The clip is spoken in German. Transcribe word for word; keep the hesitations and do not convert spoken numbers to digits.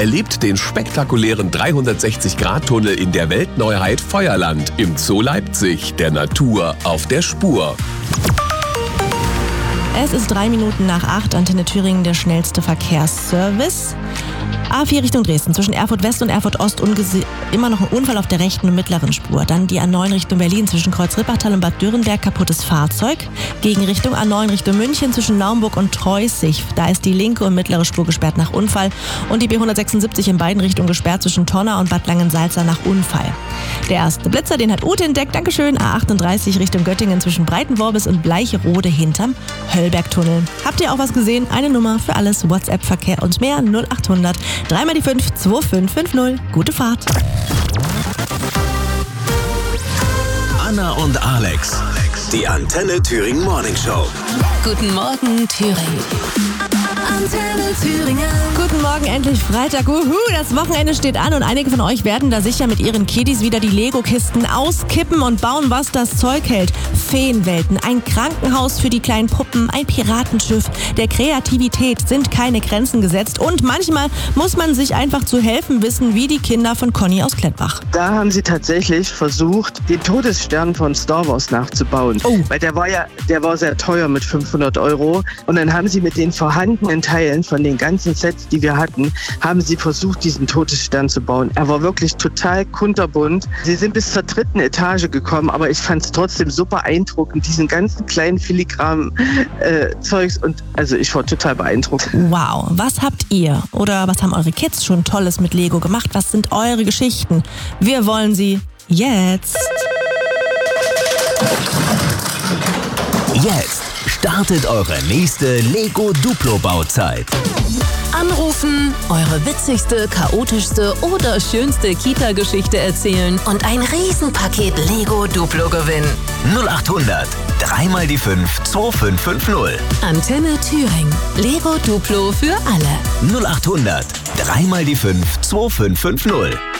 Erlebt den spektakulären dreihundertsechzig Grad Tunnel in der Weltneuheit Feuerland im Zoo Leipzig, der Natur auf der Spur. Es ist drei Minuten nach acht, Antenne Thüringen, der schnellste Verkehrsservice. A vier Richtung Dresden, zwischen Erfurt West und Erfurt Ost ungese- immer noch ein Unfall auf der rechten und mittleren Spur. Dann die A neun Richtung Berlin, zwischen Kreuz-Rippertal und Bad Dürrenberg, kaputtes Fahrzeug. Gegenrichtung A neun Richtung München, zwischen Naumburg und Treusig. Da ist die linke und mittlere Spur gesperrt nach Unfall. Und die B hundertsechsundsiebzig in beiden Richtungen gesperrt, zwischen Tonnau und Bad Langensalza nach Unfall. Der erste Blitzer, den hat Ute entdeckt. Dankeschön. A achtunddreißig Richtung Göttingen, zwischen Breitenworbis und Bleicherode hinterm Höllbergtunnel. Habt ihr auch was gesehen? Eine Nummer für alles, WhatsApp-Verkehr und mehr, null achthundert drei mal die fünf zwei fünf fünf null. Gute Fahrt. Anna und Alex, die Antenne Thüringen Morning Show. Guten Morgen, Thüringen. Antenne Thüringen. Guten Morgen, endlich Freitag. Uhu, das Wochenende steht an und einige von euch werden da sicher mit ihren Kiddies wieder die Lego-Kisten auskippen und bauen, was das Zeug hält. Feenwelten, ein Krankenhaus für die kleinen Puppen, ein Piratenschiff. Der Kreativität sind keine Grenzen gesetzt und manchmal muss man sich einfach zu helfen wissen, wie die Kinder von Conny aus Klettbach. Da haben sie tatsächlich versucht, den Todesstern von Star Wars nachzubauen. Oh. Weil der war ja, der war sehr teuer mit fünfhundert Euro. Und dann haben sie mit den vorhandenen Teilen von den ganzen Sets, die wir hatten, haben sie versucht, diesen Todesstern zu bauen. Er war wirklich total kunterbunt. Sie sind bis zur dritten Etage gekommen, aber ich fand es trotzdem super beeindruckend, diesen ganzen kleinen filigranen äh, Zeugs. Und also ich war total beeindruckt. Wow, was habt ihr oder was haben eure Kids schon Tolles mit Lego gemacht? Was sind eure Geschichten? Wir wollen sie jetzt. Jetzt startet eure nächste Lego-Duplo-Bauzeit. Anrufen, eure witzigste, chaotischste oder schönste Kita-Geschichte erzählen und ein Riesenpaket Lego Duplo gewinnen. null achthundert drei mal die fünf zwei fünf fünf null. Antenne Thüringen. Lego Duplo für alle. null achthundert drei mal die fünf zwei fünf fünf null.